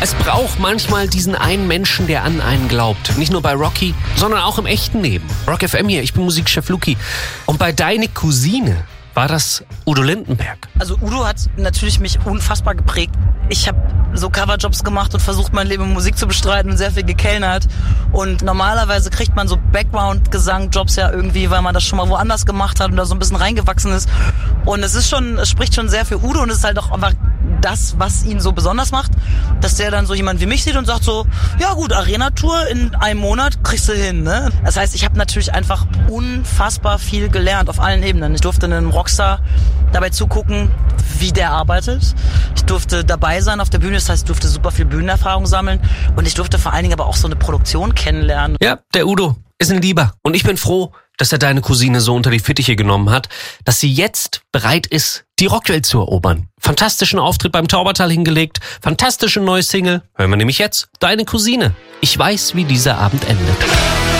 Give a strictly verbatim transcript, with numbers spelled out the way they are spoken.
Es braucht manchmal diesen einen Menschen, der an einen glaubt. Nicht nur bei Rocky, sondern auch im echten Leben. Rock F M hier, ich bin Musikchef Luki. Und bei Deine Cousine war das Udo Lindenberg. Also Udo hat natürlich mich unfassbar geprägt. Ich habe so Coverjobs gemacht und versucht, mein Leben in Musik zu bestreiten und sehr viel gekellnert. Und normalerweise kriegt man so Background-Gesang-Jobs ja irgendwie, weil man das schon mal woanders gemacht hat und da so ein bisschen reingewachsen ist. Und es ist schon, es spricht schon sehr für Udo und es ist halt auch einfach das, was ihn so besonders macht, dass der dann so jemand wie mich sieht und sagt so, ja gut, Arena-Tour in einem Monat kriegst du hin, ne? Das heißt, ich habe natürlich einfach unfassbar viel gelernt auf allen Ebenen. Ich durfte einem Rockstar dabei zugucken, wie der arbeitet. Ich durfte dabei sein auf der Bühne, das heißt, ich durfte super viel Bühnenerfahrung sammeln und ich durfte vor allen Dingen aber auch so eine Produktion kennenlernen. Ja, der Udo ist ein Lieber und ich bin froh, dass er Deine Cousine so unter die Fittiche genommen hat, dass sie jetzt bereit ist, die Rockwelt zu erobern. Fantastischen Auftritt beim Taubertal hingelegt, fantastische neue Single. Hören wir nämlich jetzt Deine Cousine. Ich weiß, wie dieser Abend endet.